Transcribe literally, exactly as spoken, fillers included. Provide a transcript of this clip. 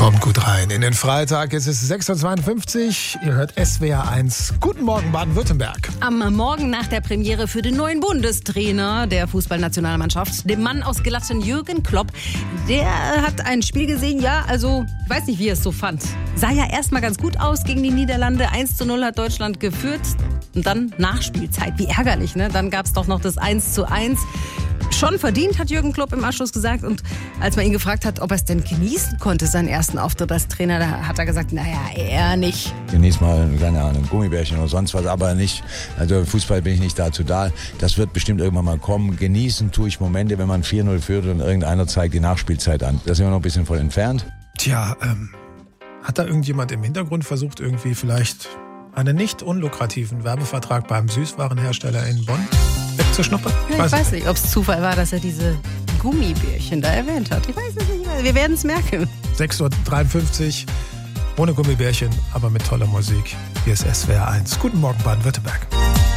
Kommt gut rein in den Freitag. Es ist sechs Uhr zweiundfünfzig. Ihr hört S W R eins. Guten Morgen, Baden-Württemberg. Am Morgen nach der Premiere für den neuen Bundestrainer der Fußballnationalmannschaft, dem Mann aus Glatten, Jürgen Klopp, der hat ein Spiel gesehen, ja, also, ich weiß nicht, wie er es so fand. Sah ja erstmal ganz gut aus gegen die Niederlande. eins zu null hat Deutschland geführt. Und dann Nachspielzeit. Wie ärgerlich, ne? Dann gab es doch noch das eins zu eins. Schon verdient, hat Jürgen Klopp im Anschluss gesagt. Und als man ihn gefragt hat, ob er es denn genießen konnte, seinen ersten Auftritt als Trainer, da hat er gesagt, naja, eher nicht. Genieß mal, keine Ahnung, Gummibärchen oder sonst was, aber nicht. Also Fußball bin ich nicht dazu da. Das wird bestimmt irgendwann mal kommen. Genießen tue ich Momente, wenn man vier null führt und irgendeiner zeigt die Nachspielzeit an. Da sind wir noch ein bisschen voll entfernt. Tja, ähm, hat da irgendjemand im Hintergrund versucht, irgendwie vielleicht einen nicht unlukrativen Werbevertrag beim Süßwarenhersteller in Bonn wegzuschnuppern? Ja, ich weiß, weiß nicht, ob es Zufall war, dass er diese Gummibärchen da erwähnt hat. Ich weiß es nicht. Wir werden es merken. sechs Uhr dreiundfünfzig, ohne Gummibärchen, aber mit toller Musik. Hier ist S W R eins. Guten Morgen, Baden-Württemberg.